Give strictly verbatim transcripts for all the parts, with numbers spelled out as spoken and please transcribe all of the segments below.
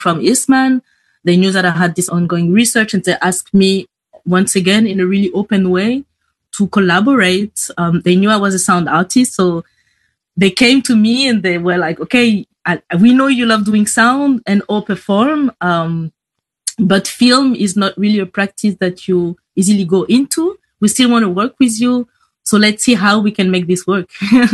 from Eastman. They knew that I had this ongoing research, and they asked me once again in a really open way to collaborate. Um, they knew I was a sound artist, so they came to me and they were like, okay, I, we know you love doing sound and or perform, um, but film is not really a practice that you easily go into. We still want to work with you. So let's see how we can make this work.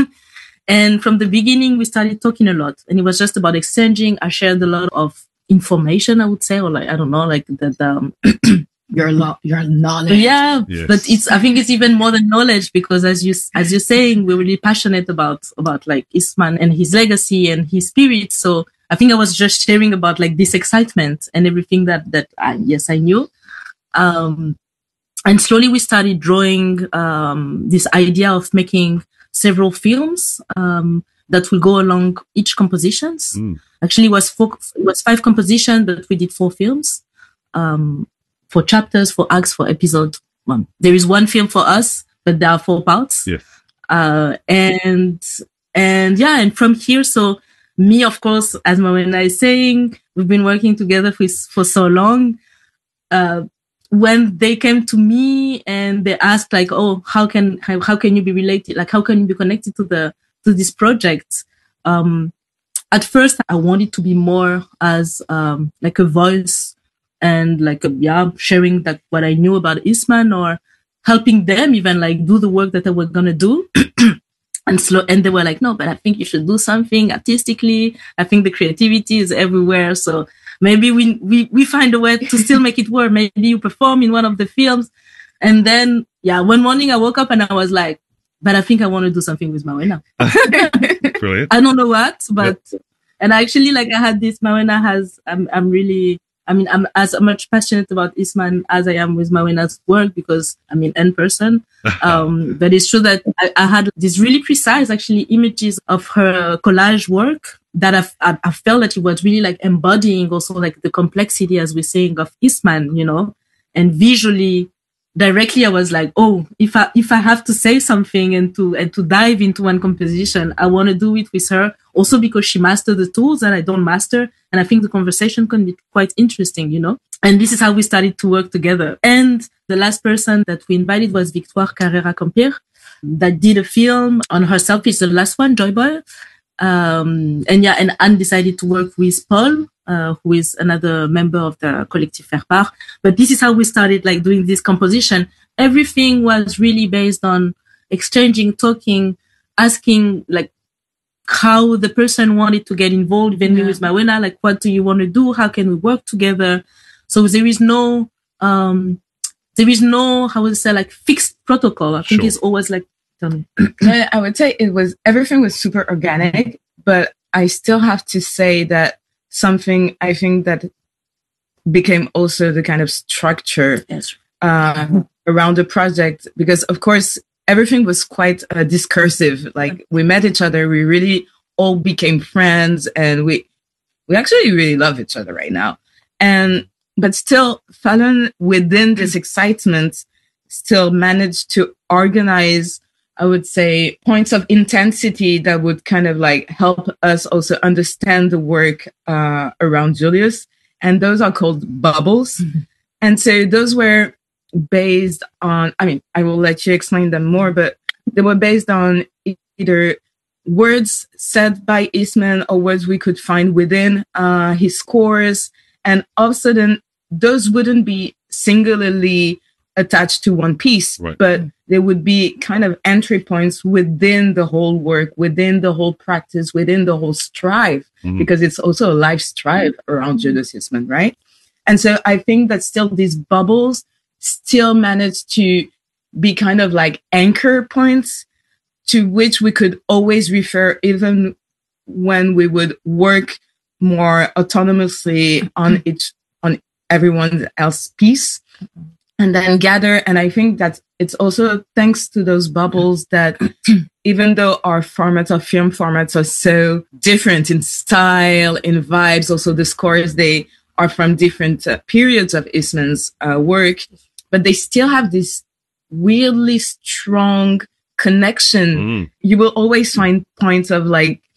And from the beginning, we started talking a lot, and it was just about exchanging. I shared a lot of information, I would say, or like, I don't know, like that, um, your lo- your knowledge. Yeah. Yes. But it's, I think it's even more than knowledge, because as you, as you're saying, we're really passionate about, about like Eastman and his legacy and his spirit. So I think I was just sharing about like this excitement and everything that, that I, yes, I knew. Um, and slowly we started drawing, um, this idea of making several films, um, that will go along each compositions. Mm. Actually, it was four, it was five compositions, but we did four films, um, for chapters, for acts, for episodes. Well, there is one film for us, but there are four parts. Yes. Uh, and, and yeah, and from here, so me, of course, as Mawena is saying, we've been working together for, for so long. Uh, when they came to me and they asked like, oh, how can, how, how can you be related? Like, how can you be connected to the, to this project? Um, at first I wanted to be more as, um, like a voice and like, a, yeah, sharing like what I knew about Eastman, or helping them even like do the work that they were going to do. And slow, and they were like, no, but I think you should do something artistically. I think the creativity is everywhere. So maybe we, we, we find a way to still make it work. Maybe you perform in one of the films. And then, yeah, one morning I woke up and I was like, but I think I want to do something with Mawena. Brilliant. I don't know what, but, Yep. and actually like I had this, Mawena has, I'm, I'm really, I mean, I'm as much passionate about Eastman as I am with Mawena's work, because I mean, in person. Um, but it's true that I, I had these really precise, actually, images of her collage work that I've, I, I felt that it was really like embodying also like the complexity, as we're saying, of Eastman, you know, and visually, directly, I was like, oh, if I, if I have to say something and to, and to dive into one composition, I want to do it with her. Also because she mastered the tools that I don't master. And I think the conversation can be quite interesting, you know? And this is how we started to work together. And the last person that we invited was Victoire Carrera-Campier, that did a film on herself. It's the last one, Joy Boy. Um, and yeah, and Anne decided to work with Paul, uh, who is another member of the Collectif Faire Part. But this is how we started like doing this composition. Everything was really based on exchanging, talking, asking like how the person wanted to get involved, even me Yeah. with Mawena, like what do you want to do? How can we work together? So there is no, um, there is no, how would I say, like fixed protocol. I think Sure. it's always like, tell me. I I would say it was, everything was super organic, but I still have to say that something I think that became also the kind of structure Yes. uh, around the project, because of course everything was quite uh, discursive. Like we met each other, we really all became friends, and we we actually really love each other right now. And but still, Fallon, within this excitement, still managed to organize, I would say, points of intensity that would kind of like help us also understand the work uh, around Julius. And those are called bubbles. Mm-hmm. And so those were based on, I mean, I will let you explain them more, but they were based on either words said by Eastman or words we could find within uh, his scores. And all of a sudden, those wouldn't be singularly attached to one piece, Right. but they would be kind of entry points within the whole work, within the whole practice, within the whole strive, Mhm. because it's also a life strive around Julius Eastman, right? And so I think that still these bubbles still managed to be kind of like anchor points to which we could always refer, even when we would work more autonomously on each, on everyone else's piece, and then gather. And I think that it's also thanks to those bubbles that even though our formats, our film formats are so different in style, in vibes, also the scores, they are from different uh, periods of Eastman's uh, work, but they still have this weirdly strong connection. Mm. You will always find points of like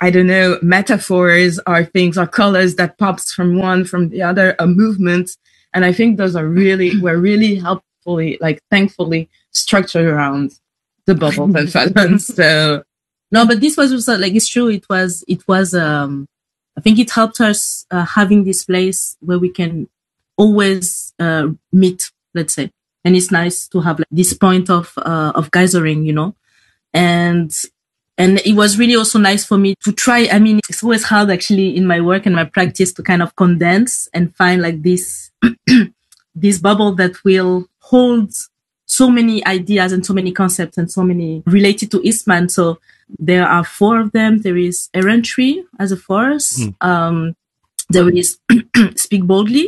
I don't know, metaphors or things or colors that pops from one, from the other, a movement. And I think those are really, were really helpfully, like thankfully structured around the bubbles and Fallon. So no, but this was also like, it's true. It was, it was, um, I think it helped us uh, having this place where we can always uh, meet, let's say. And it's nice to have like this point of, uh, of gathering, you know, and, and it was really also nice for me to try. I mean, it's always hard actually in my work and my practice to kind of condense and find like this, this bubble that will hold so many ideas and so many concepts and so many related to Eastman. So there are four of them. There is errantry as a force. Mm. Um, there is speak boldly.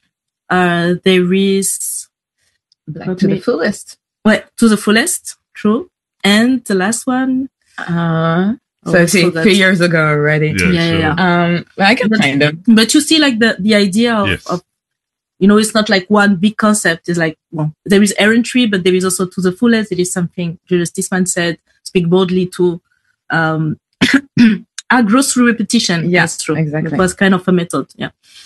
Uh, there is like to me, the fullest. Well, to the fullest. True. And the last one. Uh, so oh, see, so three years ago already. Yeah, yeah, sure. yeah. Um, I can but, find them. But you see, like the the idea of, yes. of, you know, it's not like one big concept. It's like, well, there is errantry, but there is also to the fullest. It is something Julius Eastman said. Speak boldly to. Um, I grows through repetition. Yeah, that's true. Exactly. It was kind of a method. Yeah.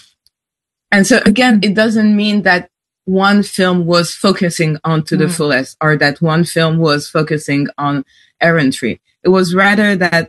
And so again, it doesn't mean that one film was focusing on to the mm. fullest or that one film was focusing on errantry. It was rather that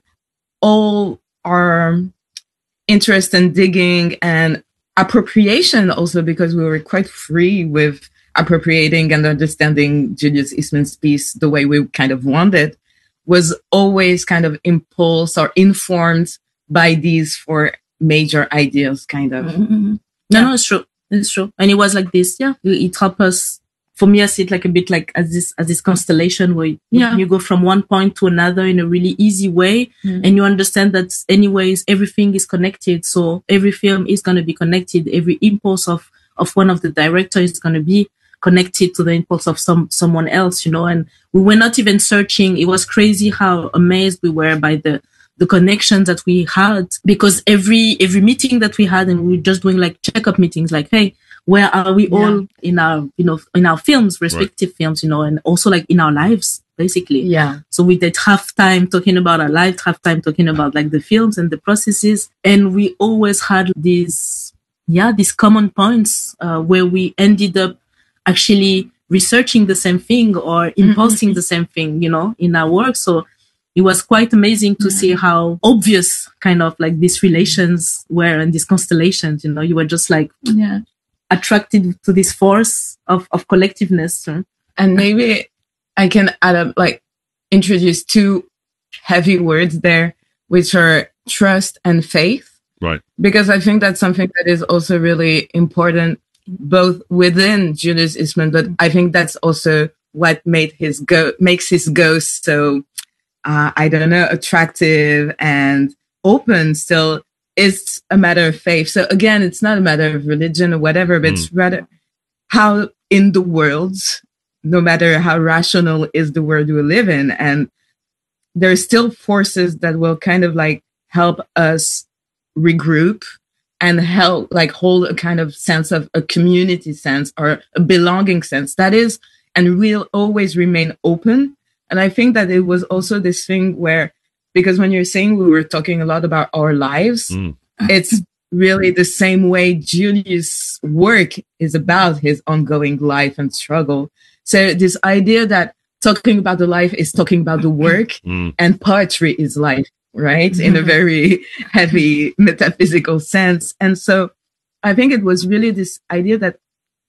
all our interest in digging and appropriation also, because we were quite free with appropriating and understanding Julius Eastman's piece the way we kind of wanted, was always kind of impulse or informed by these four major ideas, kind of. Mm-hmm. No, yeah. no, it's true. It's true. And it was like this, yeah. It helped us. For me, I see it like a bit like as this, as this constellation where you, yeah. you go from one point to another in a really easy way. Mm-hmm. And you understand that anyways, everything is connected. So every film is going to be connected. Every impulse of, of one of the directors is going to be connected to the impulse of some, someone else, you know, and we were not even searching. It was crazy how amazed we were by the, the connections that we had, because every, every meeting that we had, and we were just doing like checkup meetings, like, hey, where are we yeah. all in our, you know, in our films, respective right. films, you know, and also like in our lives, basically. Yeah. So we did half time talking about our life, half time talking about like the films and the processes. And we always had these, yeah, these common points, uh, where we ended up actually researching the same thing or impulsing mm-hmm. the same thing, you know, in our work. So it was quite amazing to mm-hmm. see how obvious kind of like these relations were and these constellations, you know, you were just like yeah. attracted to this force of, of collectiveness. Right? And maybe I can add up, like introduce two heavy words there, which are trust and faith. Right. Because I think that's something that is also really important both within Julius Eastman, but I think that's also what made his go makes his ghost so uh, I don't know attractive and open. Still, it's a matter of faith. So again, it's not a matter of religion or whatever, but mm. it's rather how in the world, no matter how rational is the world we live in, and there's still forces that will kind of like help us regroup and help like hold a kind of sense of a community sense or a belonging sense that is and will always remain open. And I think that it was also this thing where, because when you're saying we were talking a lot about our lives, mm. it's really the same way Julius' work is about his ongoing life and struggle. So this idea that talking about the life is talking about the work mm. and poetry is life. Right? Mm-hmm. In a very heavy metaphysical sense. And so I think it was really this idea that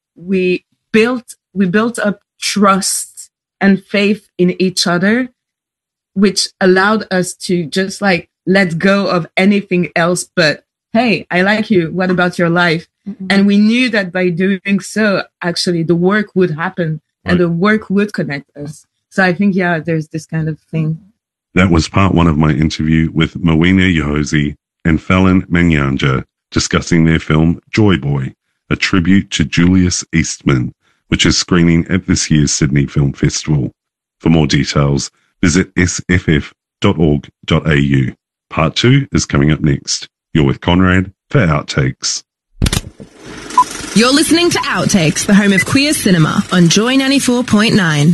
we built, we built up trust and faith in each other, which allowed us to just like let go of anything else but, hey, I like you. What about your life? Mm-hmm. And we knew that by doing so, actually the work would happen right. and the work would connect us. So I think, yeah, there's this kind of thing. That was part one of my interview with Mawina Yohozi and Fallon Manyanja discussing their film Joy Boy, a tribute to Julius Eastman, which is screening at this year's Sydney Film Festival. For more details, visit s f f dot org dot a u. Part two is coming up next. You're with Conrad for Outtakes. You're listening to Outtakes, the home of queer cinema on Joy ninety-four point nine.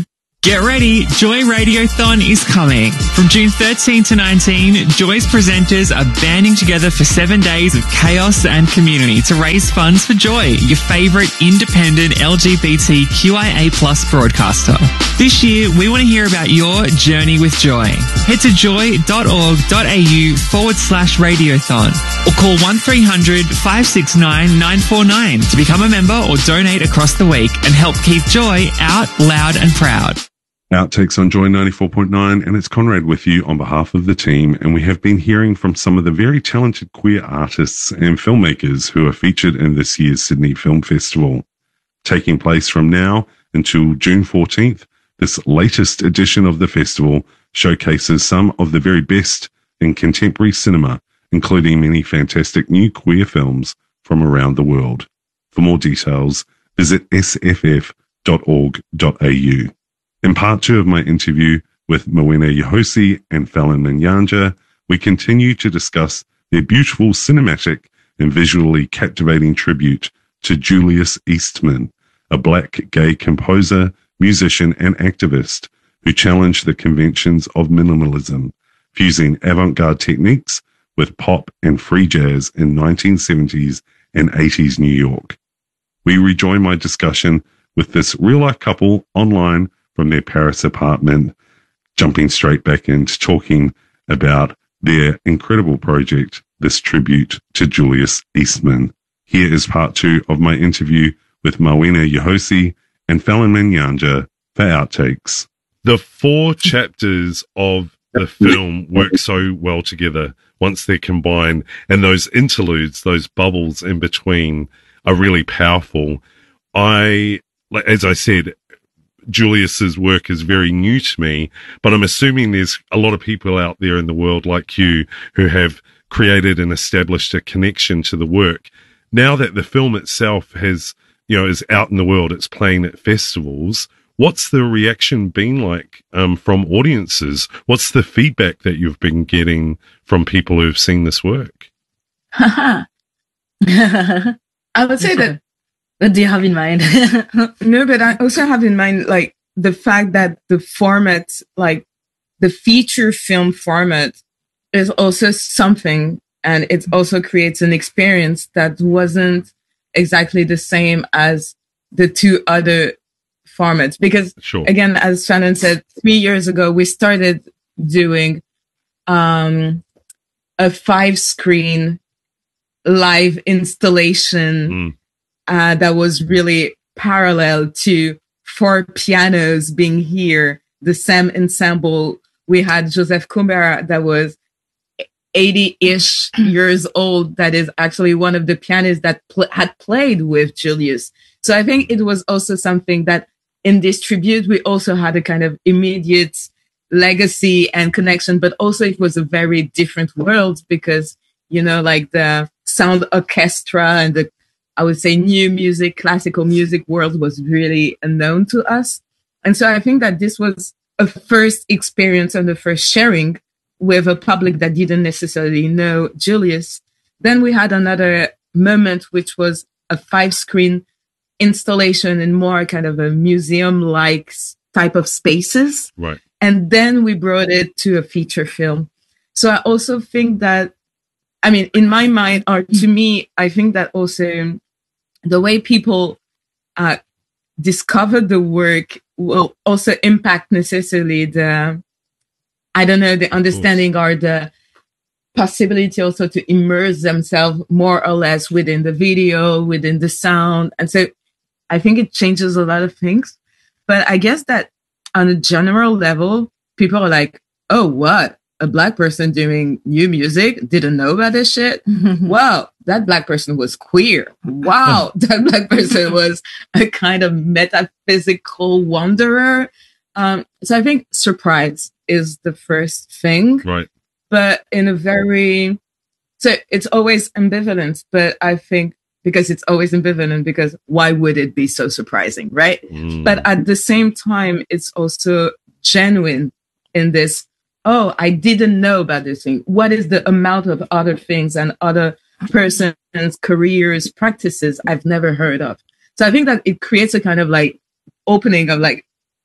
Get ready, Joy Radiothon is coming. From June thirteenth to nineteenth, Joy's presenters are banding together for seven days of chaos and community to raise funds for Joy, your favourite independent L G B T Q I A plus broadcaster. This year, we want to hear about your journey with Joy. Head to joy.org.au forward slash radiothon or call one three hundred five six nine nine four nine to become a member or donate across the week and help keep Joy out loud and proud. Outtakes on Joy ninety-four point nine, and it's Conrad with you on behalf of the team, and we have been hearing from some of the very talented queer artists and filmmakers who are featured in this year's Sydney Film Festival. Taking place from now until June fourteenth, this latest edition of the festival showcases some of the very best in contemporary cinema, including many fantastic new queer films from around the world. For more details, visit s f f dot org dot a u. In part two of my interview with Mawina Yohosi and Fallon Manyanja, we continue to discuss their beautiful cinematic and visually captivating tribute to Julius Eastman, a black gay composer, musician, and activist who challenged the conventions of minimalism, fusing avant-garde techniques with pop and free jazz in nineteen seventies and eighties New York. We rejoin my discussion with this real-life couple online from their Paris apartment, jumping straight back into talking about their incredible project, this tribute to Julius Eastman. Here is part two of my interview with Mawina Yohosi and Fallon Manyanja for Outtakes. The four chapters of the film work so well together once they're combined, and those interludes, those bubbles in between are really powerful. I, as I said, Julius's work is very new to me, but I'm assuming there's a lot of people out there in the world like you who have created and established a connection to the work. Now that the film itself has, you know, is out in the world, it's playing at festivals. What's the reaction been like um, from audiences? What's the feedback that you've been getting from people who've seen this work? I would say that. What do you have in mind? No, but I also have in mind, like, the fact that the format, like, the feature film format is also something, and it also creates an experience that wasn't exactly the same as the two other formats. Because, sure. Again, as Shannon said, three years ago, we started doing um, a five-screen live installation mm. Uh, that was really parallel to four pianos being here, the same ensemble. We had Joseph Kumbera that was eighty-ish years old. That is actually one of the pianists that pl- had played with Julius. So I think it was also something that in this tribute, we also had a kind of immediate legacy and connection, but also it was a very different world because, you know, like the sound orchestra and the, I would say, new music, classical music world was really unknown to us. And so I think that this was a first experience and the first sharing with a public that didn't necessarily know Julius. Then we had another moment, which was a five screen installation in more kind of a museum-like type of spaces. Right. And then we brought it to a feature film. So I also think that, I mean, in my mind, or to me, I think that also the way people uh, discover the work will also impact necessarily the, I don't know, the understanding or the possibility also to immerse themselves more or less within the video, within the sound. And so I think it changes a lot of things. But I guess that on a general level, people are like, oh, what? A black person doing new music? Didn't know about this shit? Wow, that black person was queer. Wow, that black person was a kind of metaphysical wanderer. Um, so I think surprise is the first thing. Right. But in a very, so it's always ambivalent, but I think because it's always ambivalent, because why would it be so surprising, right? Mm. But at the same time, it's also genuine in this, oh, I didn't know about this thing. What is the amount of other things and other persons' careers, practices I've never heard of? So I think that it creates a kind of like opening of like,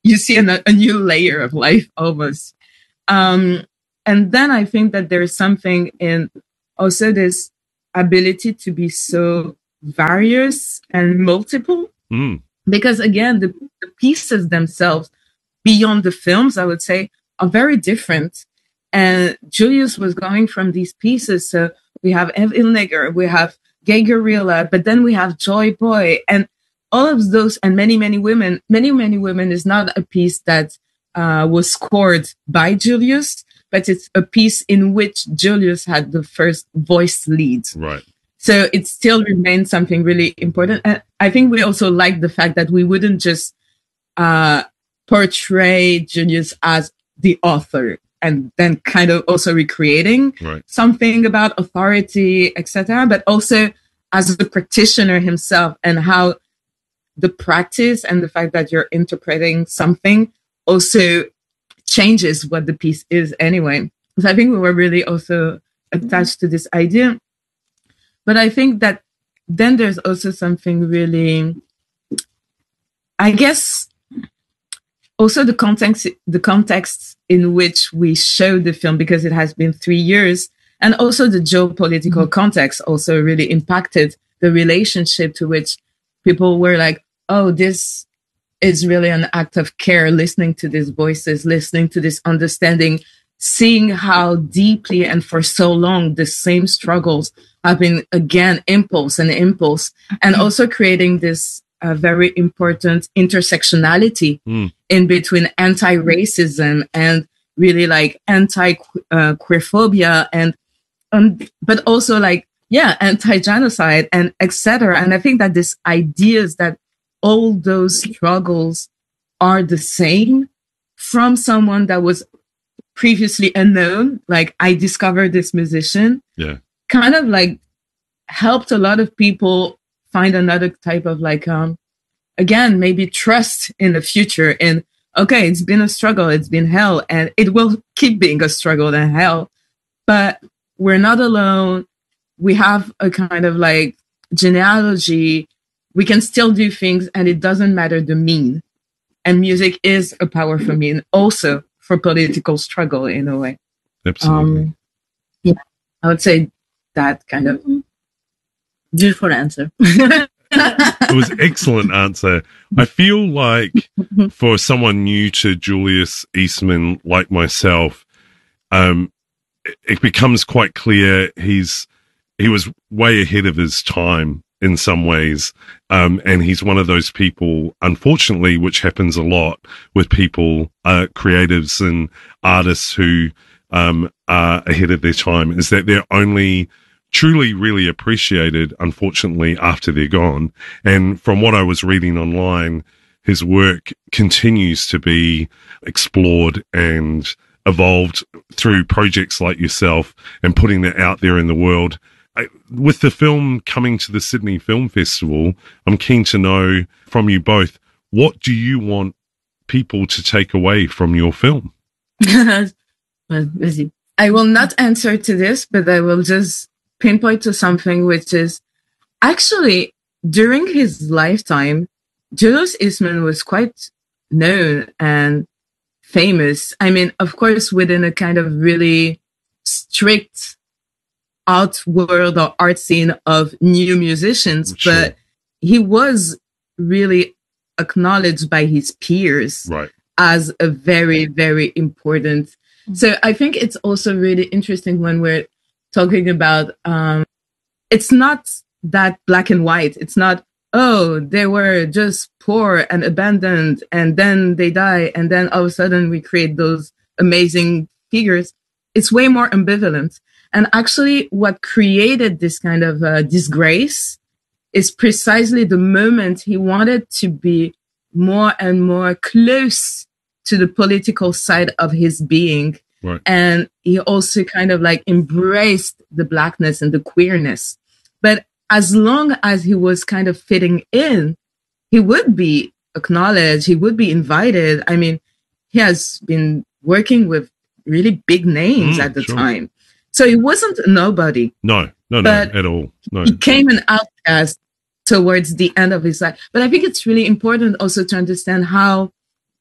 you see a, a new layer of life almost. Um, and then I think that there's something in also this ability to be so various and multiple. Mm. Because again, the, the pieces themselves, beyond the films, I would say, are very different. And Julius was going from these pieces. So we have Evil Nigger, we have Gay Gorilla, but then we have Joy Boy, and all of those, and many, many women. Many, many women is not a piece that uh, was scored by Julius, but it's a piece in which Julius had the first voice lead. Right. So it still remains something really important. And I think we also like the fact that we wouldn't just uh, portray Julius as the author and then kind of also recreating right. something about authority, et cetera, but also as a practitioner himself and how the practice and the fact that you're interpreting something also changes what the piece is anyway. So I think we were really also attached to this idea. But I think that then there's also something really, I guess, also the context, the context in which we show the film, because it has been three years, and also the geopolitical mm-hmm. context also really impacted the relationship, to which people were like, oh, this is really an act of care, listening to these voices, listening to this understanding, seeing how deeply and for so long the same struggles have been, again, impulse and impulse, and mm-hmm. also creating this uh, very important intersectionality mm. in between anti-racism and really like anti-queerphobia, and um, but also like, yeah, anti-genocide and et cetera. And I think that this ideas that all those struggles are the same from someone that was previously unknown, like I discovered this musician, yeah, kind of like helped a lot of people find another type of like, um, again, maybe trust in the future. And okay, it's been a struggle, it's been hell, and it will keep being a struggle and hell, but we're not alone. We have a kind of like genealogy. We can still do things, and it doesn't matter the mean. And music is a powerful mean also for political struggle in a way. Absolutely. Um, yeah, I would say that kind of beautiful answer. It was an excellent answer. I feel like for someone new to Julius Eastman like myself, um, it becomes quite clear he's he was way ahead of his time in some ways, um, and he's one of those people, unfortunately, which happens a lot with people, uh, creatives and artists who um, are ahead of their time, is that they're only truly really appreciated, unfortunately, after they're gone. And from what I was reading online, his work continues to be explored and evolved through projects like yourself and putting that out there in the world. I, with the film coming to the Sydney Film Festival, I'm keen to know from you both, what do you want people to take away from your film? Well, I will not answer to this, but I will just pinpoint to something, which is actually during his lifetime, Julius Eastman was quite known and famous. I mean, of course, within a kind of really strict art world or art scene of new musicians, Sure. but he was really acknowledged by his peers Right. as a very, very important. So I think it's also really interesting when we're talking about, um, it's not that black and white. It's not, oh, they were just poor and abandoned and then they die and then all of a sudden we create those amazing figures. It's way more ambivalent. And actually what created this kind of uh, disgrace is precisely the moment he wanted to be more and more close to the political side of his being. Right. And he also kind of like embraced the blackness and the queerness. But as long as he was kind of fitting in, he would be acknowledged. He would be invited. I mean, he has been working with really big names Mm, at the sure. time. So he wasn't a nobody. No, no, no, But at all. No. He became an outcast towards the end of his life. But I think it's really important also to understand how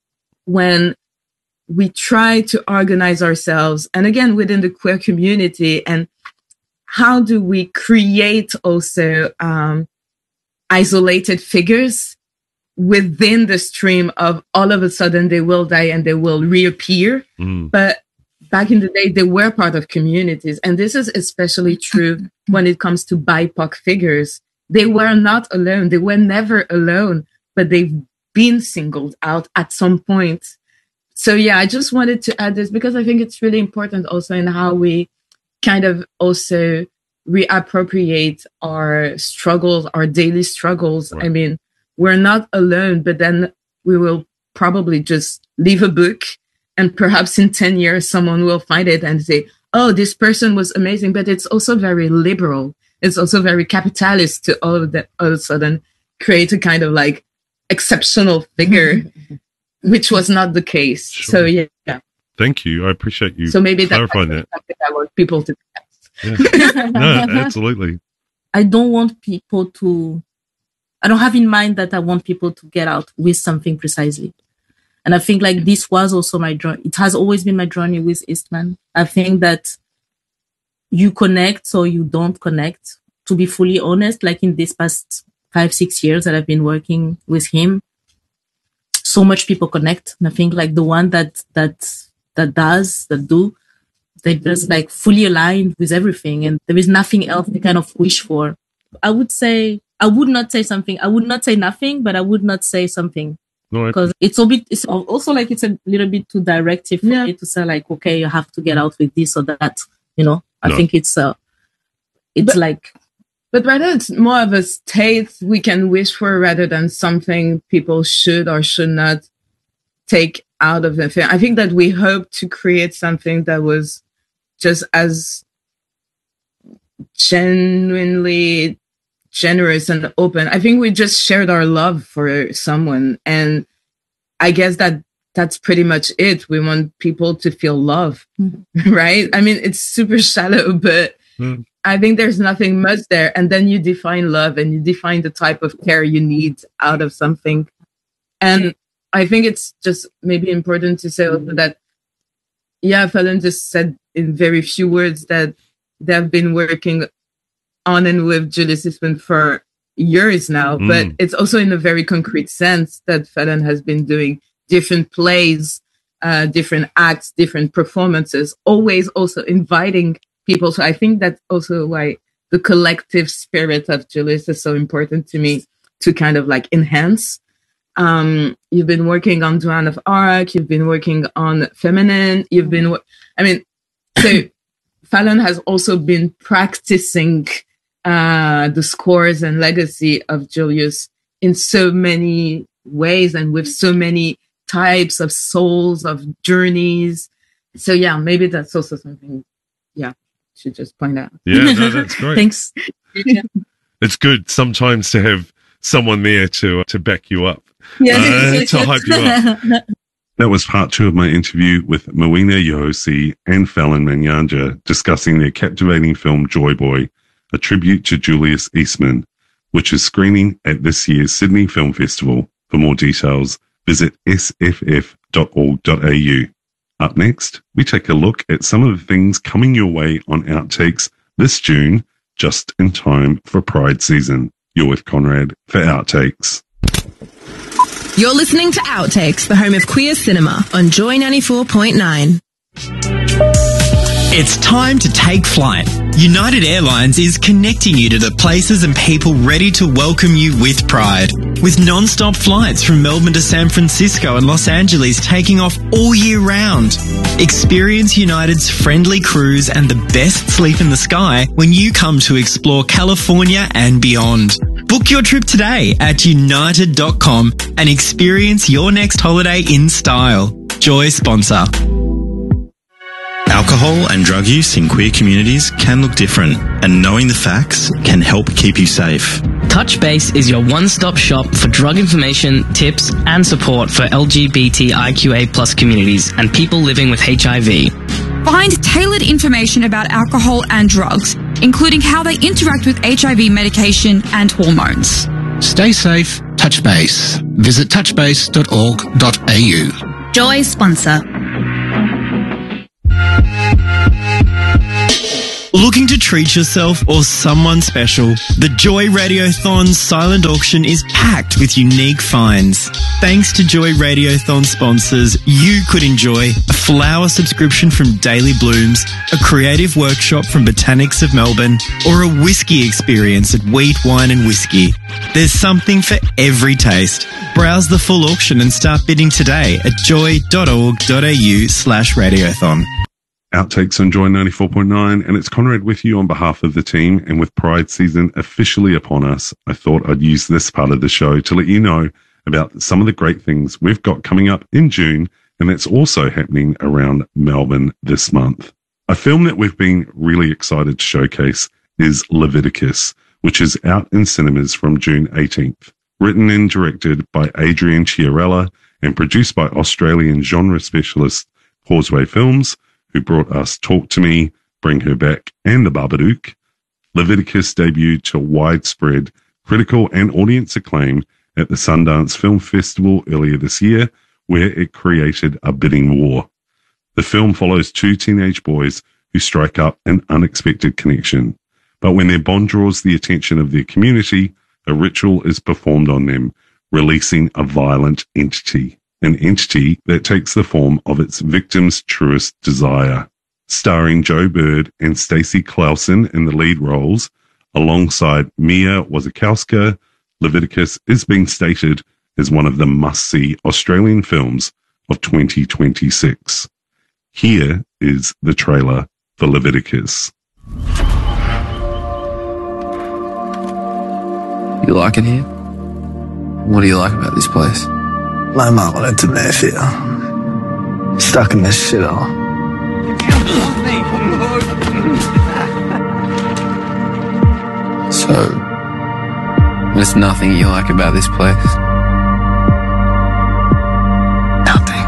when we try to organize ourselves, and again, within the queer community, and how do we create also um, isolated figures within the stream of all of a sudden they will die and they will reappear. Mm. But back in the day, they were part of communities. And this is especially true when it comes to B I P O C figures. They were not alone. They were never alone, but they've been singled out at some point. So yeah, I just wanted to add this because I think it's really important also in how we kind of also reappropriate our struggles, our daily struggles. Right. I mean, we're not alone, but then we will probably just leave a book and perhaps in ten years, someone will find it and say, oh, this person was amazing. But it's also very liberal. It's also very capitalist to all of that, all of a sudden create a kind of like exceptional figure, which was not the case. Sure. So yeah, yeah. Thank you. I appreciate you So maybe that's clarifying that. something I want people to Yeah. No, absolutely. I don't want people to, I don't have in mind that I want people to get out with something precisely. And I think like this was also my journey. It has always been my journey with Eastman. I think that you connect or you don't connect. To be fully honest, like in this past five, six years that I've been working with him, so much people connect. And I think like the one that, that, that does, that do, they just like fully aligned with everything. And there is nothing else they kind of wish for. I would say, I would not say something. I would not say nothing, but I would not say something. No, I- Because it's a bit, it's also like it's a little bit too directive for Yeah. me to say like, okay, you have to get out with this or that. You know, I No. think it's uh, it's But- like, But rather, it's more of a state we can wish for rather than something people should or should not take out of the film. I think that we hope to create something that was just as genuinely generous and open. I think we just shared our love for someone. And I guess that that's pretty much it. We want people to feel love, Mhm. right? I mean, it's super shallow, but Mm. I think there's nothing much there. And then you define love and you define the type of care you need out of something. And I think it's just maybe important to say also that, yeah, Fallon just said in very few words that they've been working on and with Julius Eastman for years now, Mm. but it's also in a very concrete sense that Fallon has been doing different plays, uh, different acts, different performances, always also inviting people. So I think that's also why the collective spirit of Julius is so important to me to kind of like enhance. Um, you've been working on Joan of Arc, you've been working on Feminine, you've been, wo- I mean, so Fallon has also been practicing uh, the scores and legacy of Julius in so many ways and with so many types of souls, of journeys. So yeah, maybe that's also something, yeah, should just point out. Yeah, no, that's great. thanks. It's good sometimes to have someone there to to back you up, Yeah. uh, to hype you up. That was part two of my interview with Moena Yohosi and Fallon Manyanja discussing their captivating film Joy Boy, a tribute to Julius Eastman, which is screening at this year's Sydney Film Festival. For more details, visit s f f dot org dot a u. Up next, we take a look at some of the things coming your way on Outtakes this June, just in time for Pride season. You're with Conrad for Outtakes. You're listening to Outtakes, the home of queer cinema, on Joy ninety-four point nine. It's time to take flight. United Airlines is connecting you to the places and people ready to welcome you with pride. With non-stop flights from Melbourne to San Francisco and Los Angeles taking off all year round. Experience United's friendly crews and the best sleep in the sky when you come to explore California and beyond. Book your trip today at united dot com and experience your next holiday in style. Joy sponsor. Alcohol and drug use in queer communities can look different, and knowing the facts can help keep you safe. Touch Base is your one-stop shop for drug information, tips, and support for L G B T I Q A plus communities and people living with H I V. Find tailored information about alcohol and drugs, including how they interact with H I V medication and hormones. Stay safe, touch base. Visit touch base dot org dot a u. Joy sponsor. Looking to treat yourself or someone special? The Joy Radiothon's silent auction is packed with unique finds. Thanks to Joy Radiothon sponsors, you could enjoy a flower subscription from Daily Blooms, a creative workshop from Botanics of Melbourne, or a whiskey experience at Wheat, Wine and Whiskey. There's something for every taste. Browse the full auction and start bidding today at joy.org.au slash radiothon. Outtakes on Joy ninety-four point nine, and it's Conrad with you on behalf of the team. And with Pride season officially upon us, I thought I'd use this part of the show to let you know about some of the great things we've got coming up in June, and that's also happening around Melbourne this month. A film that we've been really excited to showcase is Leviticus, which is out in cinemas from June eighteenth. Written and directed by Adrian Chiarella and produced by Australian genre specialist Causeway Films, who brought us Talk to Me, Bring Her Back, and The Babadook. Leviticus debuted to widespread critical and audience acclaim at the Sundance Film Festival earlier this year, where it created a bidding war. The film follows two teenage boys who strike up an unexpected connection. But when their bond draws the attention of their community, a ritual is performed on them, releasing a violent entity. An entity that takes the form of its victim's truest desire. Starring Joe Bird and Stacey Clausen in the lead roles, alongside Mia Wasikowska, Leviticus is being stated as one of the must-see Australian films of twenty twenty-six. Here is the trailer for Leviticus. You like it here? What do you like about this place? My mom wanted to Mayfield. Stuck in this shithole. So, there's nothing you like about this place? Nothing.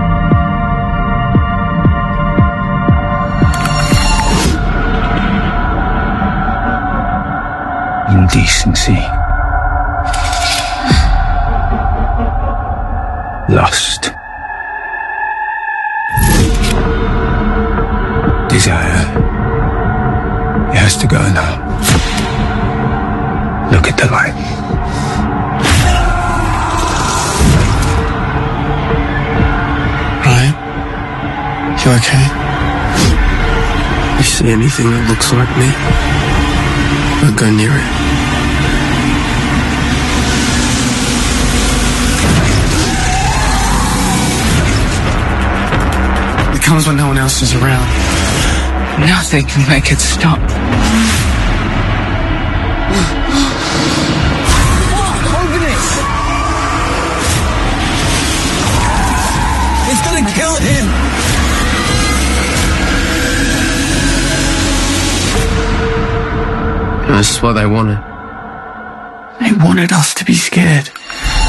Indecency. Lust. Desire. It has to go now. Look at the light. Ryan? You okay? You see anything that looks like me? Don't go near it. Comes when no one else is around. Nothing can make it stop. Open it! It's gonna kill him! This is what they wanted. They wanted us to be scared.